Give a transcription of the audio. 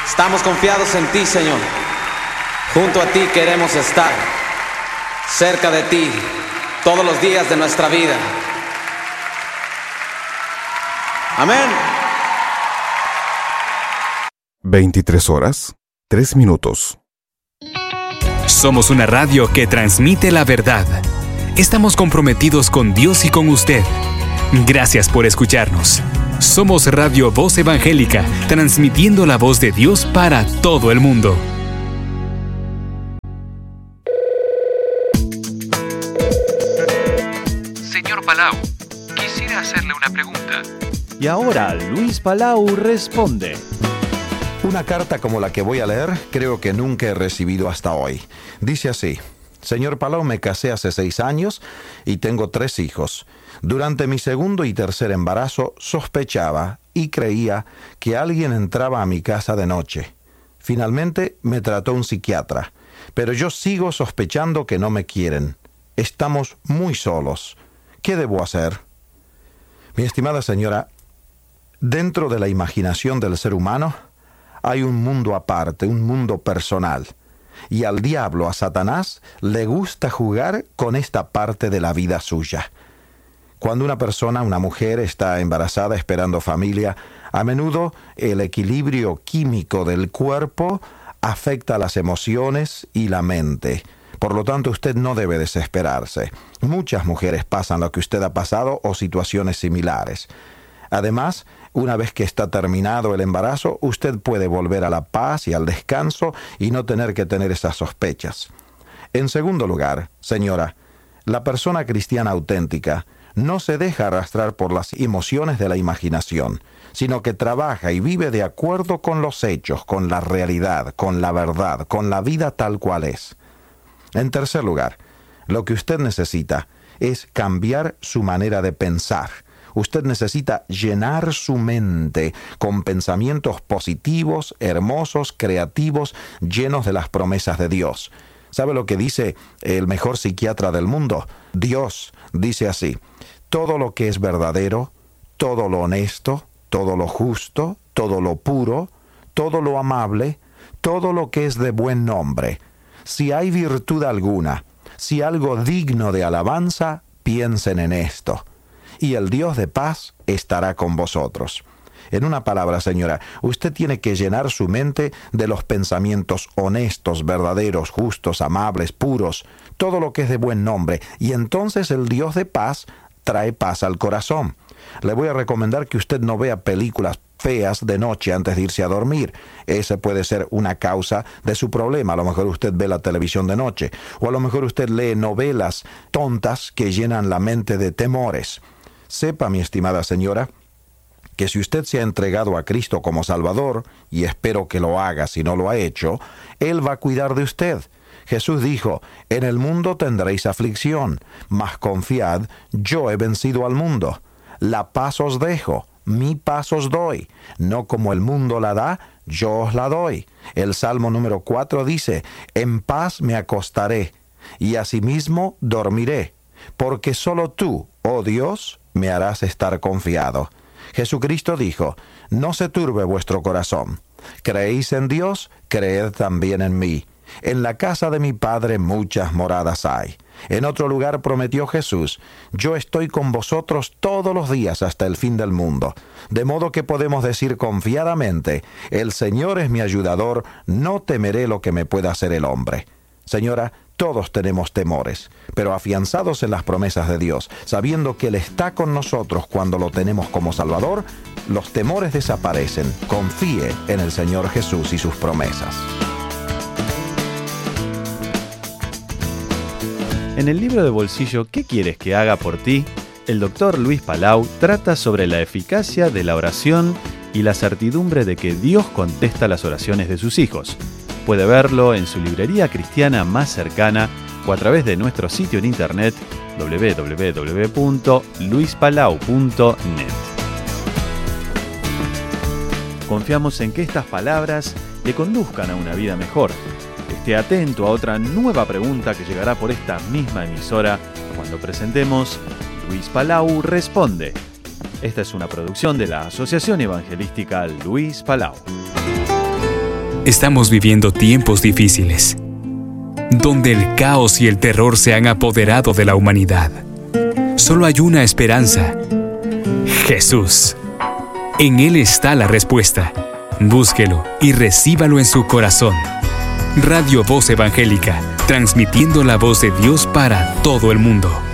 Estamos confiados en ti, Señor. Junto a ti queremos estar, cerca de ti, todos los días de nuestra vida. Amén. 23 horas, 3 minutos. Somos una radio que transmite la verdad. Estamos comprometidos con Dios y con usted. Gracias por escucharnos. Somos Radio Voz Evangélica, transmitiendo la voz de Dios para todo el mundo. Señor Palau, quisiera hacerle una pregunta. Y ahora Luis Palau responde. Una carta como la que voy a leer creo que nunca he recibido hasta hoy. Dice así: Señor Palau, me casé hace 6 años y tengo 3 hijos. Durante mi segundo y tercer embarazo sospechaba y creía que alguien entraba a mi casa de noche. Finalmente me trató un psiquiatra, pero yo sigo sospechando que no me quieren. Estamos muy solos. ¿Qué debo hacer? Mi estimada señora, dentro de la imaginación del ser humano hay un mundo aparte, un mundo personal. Y al diablo, a Satanás, le gusta jugar con esta parte de la vida suya. Cuando una persona, una mujer, está embarazada esperando familia, a menudo el equilibrio químico del cuerpo afecta las emociones y la mente. Por lo tanto, usted no debe desesperarse. Muchas mujeres pasan lo que usted ha pasado o situaciones similares. Además, una vez que está terminado el embarazo, usted puede volver a la paz y al descanso y no tener que tener esas sospechas. En segundo lugar, señora, la persona cristiana auténtica no se deja arrastrar por las emociones de la imaginación, sino que trabaja y vive de acuerdo con los hechos, con la realidad, con la verdad, con la vida tal cual es. En tercer lugar, lo que usted necesita es cambiar su manera de pensar. Usted necesita llenar su mente con pensamientos positivos, hermosos, creativos, llenos de las promesas de Dios. ¿Sabe lo que dice el mejor psiquiatra del mundo? Dios dice así: todo lo que es verdadero, todo lo honesto, todo lo justo, todo lo puro, todo lo amable, todo lo que es de buen nombre. Si hay virtud alguna, si algo digno de alabanza, piensen en esto. Y el Dios de paz estará con vosotros. En una palabra, señora, usted tiene que llenar su mente de los pensamientos honestos, verdaderos, justos, amables, puros, todo lo que es de buen nombre, y entonces el Dios de paz trae paz al corazón. Le voy a recomendar que usted no vea películas feas de noche antes de irse a dormir. Esa puede ser una causa de su problema. A lo mejor usted ve la televisión de noche, o a lo mejor usted lee novelas tontas que llenan la mente de temores. Sepa, mi estimada señora, que si usted se ha entregado a Cristo como Salvador, y espero que lo haga si no lo ha hecho, Él va a cuidar de usted. Jesús dijo: en el mundo tendréis aflicción, mas confiad, yo he vencido al mundo. La paz os dejo, mi paz os doy. No como el mundo la da, yo os la doy. El Salmo número 4 dice: en paz me acostaré, y asimismo dormiré, porque solo tú, oh Dios, me harás estar confiado. Jesucristo dijo: no se turbe vuestro corazón. ¿Creéis en Dios? Creed también en mí. En la casa de mi Padre muchas moradas hay. En otro lugar prometió Jesús: yo estoy con vosotros todos los días hasta el fin del mundo. De modo que podemos decir confiadamente: el Señor es mi ayudador, no temeré lo que me pueda hacer el hombre. Señora, todos tenemos temores, pero afianzados en las promesas de Dios, sabiendo que Él está con nosotros cuando lo tenemos como Salvador, los temores desaparecen. Confíe en el Señor Jesús y sus promesas. En el libro de bolsillo ¿Qué quieres que haga por ti?, el doctor Luis Palau trata sobre la eficacia de la oración y la certidumbre de que Dios contesta las oraciones de sus hijos. Puede verlo en su librería cristiana más cercana o a través de nuestro sitio en internet www.luispalau.net. Confiamos en que estas palabras le conduzcan a una vida mejor. Esté atento a otra nueva pregunta que llegará por esta misma emisora cuando presentemos Luis Palau Responde. Esta es una producción de la Asociación Evangelística Luis Palau. Estamos viviendo tiempos difíciles, donde el caos y el terror se han apoderado de la humanidad. Solo hay una esperanza: Jesús. En Él está la respuesta. Búsquelo y recíbalo en su corazón. Radio Voz Evangélica, transmitiendo la voz de Dios para todo el mundo.